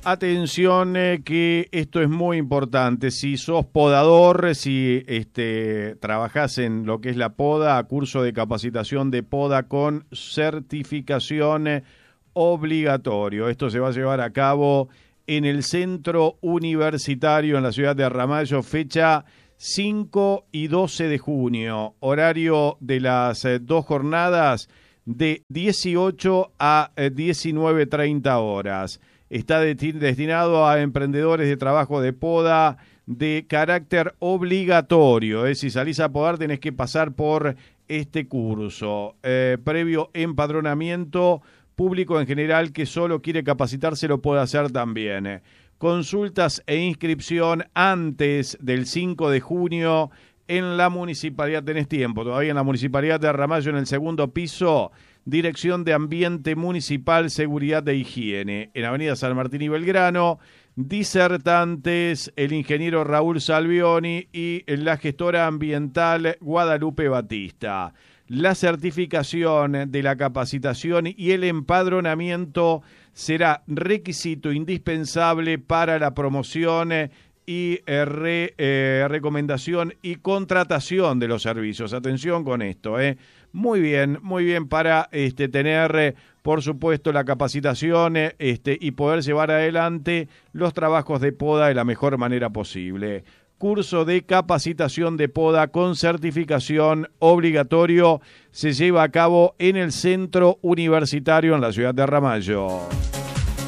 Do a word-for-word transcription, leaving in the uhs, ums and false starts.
Atención, eh, que esto es muy importante. Si sos podador, si este, trabajás en lo que es la poda, curso de capacitación de poda con certificación eh, obligatorio. Esto se va a llevar a cabo en el Centro Universitario en la ciudad de Ramallo, fecha cinco y doce de junio. Horario de las eh, dos jornadas de dieciocho a diecinueve treinta horas. Está destinado a emprendedores de trabajo de poda de carácter obligatorio. ¿eh? Si salís a podar tenés que pasar por este curso. Eh, previo empadronamiento, público en general que solo quiere capacitarse lo puede hacer también. ¿eh? Consultas e inscripción antes del cinco de junio en la municipalidad. Tenés tiempo todavía en la municipalidad de Ramallo, en el segundo piso. Dirección de Ambiente Municipal, Seguridad e Higiene, en Avenida San Martín y Belgrano. Disertantes, el ingeniero Raúl Salvioni y la gestora ambiental Guadalupe Batista. La certificación de la capacitación y el empadronamiento será requisito indispensable para la promoción y eh, re, eh, recomendación y contratación de los servicios. Atención con esto, ¿eh? Muy bien, muy bien para este, tener, eh, por supuesto, la capacitación eh, este, y poder llevar adelante los trabajos de poda de la mejor manera posible. Curso de capacitación de poda con certificación obligatorio se lleva a cabo en el Centro Universitario en la ciudad de Ramallo.